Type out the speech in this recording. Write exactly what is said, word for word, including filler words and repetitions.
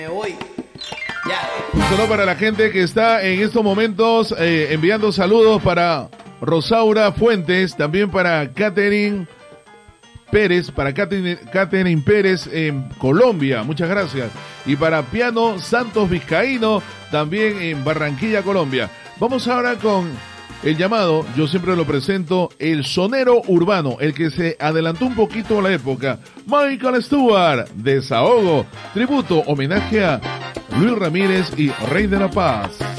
Hoy. Ya. Un saludo para la gente que está en estos momentos eh, enviando saludos para Rosaura Fuentes, también para Catherine Pérez, para Catherine, Catherine Pérez en Colombia, muchas gracias. Y para Piano Santos Vizcaíno, también en Barranquilla, Colombia. Vamos ahora con el llamado, yo siempre lo presento, el sonero urbano, el que se adelantó un poquito a la época. Michael Stewart, Desahogo, tributo, homenaje a Luis Ramírez y Rey de la Paz.